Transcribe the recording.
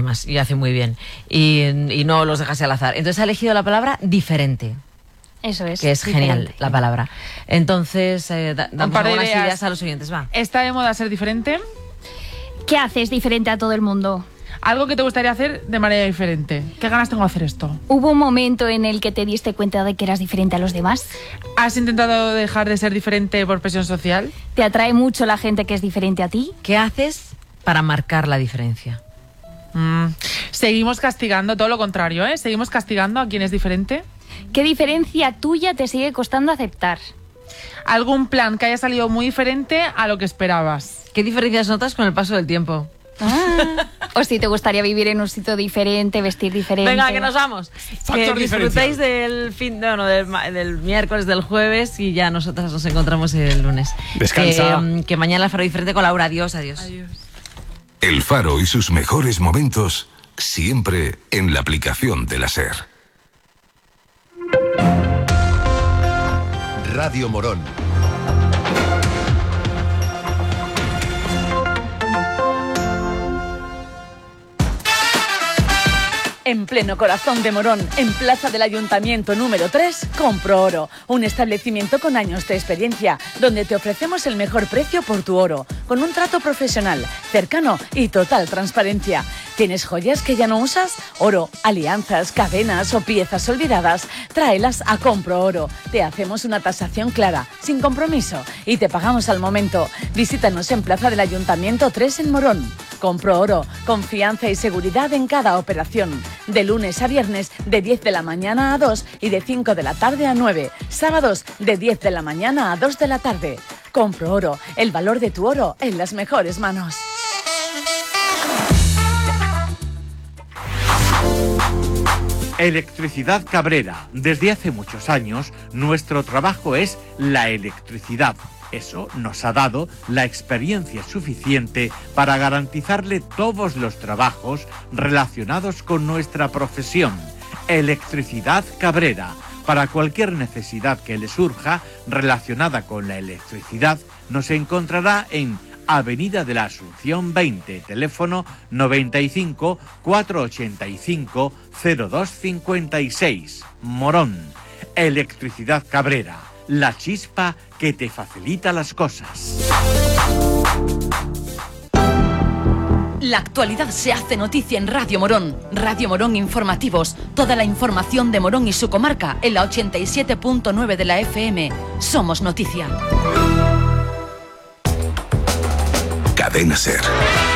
además, y hace muy bien. Y no los dejase al azar. Entonces ha elegido la palabra diferente. Eso es. Que es diferente. genial la palabra. Entonces, damos par de algunas ideas. ideas a los oyentes, va. ¿Está de moda ser diferente? ¿Qué haces diferente a todo el mundo? Algo que te gustaría hacer de manera diferente. ¿Qué ganas tengo de hacer esto? ¿Hubo un momento en el que te diste cuenta de que eras diferente a los demás? ¿Has intentado dejar de ser diferente por presión social? ¿Te atrae mucho la gente que es diferente a ti? ¿Qué haces para marcar la diferencia? Seguimos castigando, todo lo contrario, ¿eh? Seguimos castigando a quien es diferente. ¿Qué diferencia tuya te sigue costando aceptar? ¿Algún plan que haya salido muy diferente a lo que esperabas? ¿Qué diferencias notas con el paso del tiempo? O si te gustaría vivir en un sitio diferente, vestir diferente. Venga, que nos vamos. Factor Que disfrutéis diferencial. del miércoles, del jueves, y ya nosotras nos encontramos el lunes. Descansa. Que mañana el Faro diferente con Laura. Adiós. El Faro y sus mejores momentos siempre en la aplicación de la SER. Radio Morón. En pleno corazón de Morón, en Plaza del Ayuntamiento número 3, Compro Oro, un establecimiento con años de experiencia, donde te ofrecemos el mejor precio por tu oro, con un trato profesional, cercano y total transparencia. ¿Tienes joyas que ya no usas? Oro, alianzas, cadenas o piezas olvidadas, tráelas a Compro Oro. Te hacemos una tasación clara, sin compromiso, y te pagamos al momento. Visítanos en Plaza del Ayuntamiento 3 en Morón. Compro Oro, confianza y seguridad en cada operación. De lunes a viernes, de 10 de la mañana a 2 y de 5 de la tarde a 9. Sábados, de 10 de la mañana a 2 de la tarde. Compro Oro, el valor de tu oro en las mejores manos. Electricidad Cabrera. Desde hace muchos años, nuestro trabajo es la electricidad. Eso nos ha dado la experiencia suficiente para garantizarle todos los trabajos relacionados con nuestra profesión. Electricidad Cabrera. Para cualquier necesidad que le surja relacionada con la electricidad, nos encontrará en Avenida de la Asunción 20, teléfono 95 485 0256, Morón. Electricidad Cabrera, la chispa que te facilita las cosas. La actualidad se hace noticia en Radio Morón. Radio Morón Informativos. Toda la información de Morón y su comarca en la 87.9 de la FM. Somos noticia. Cadena SER.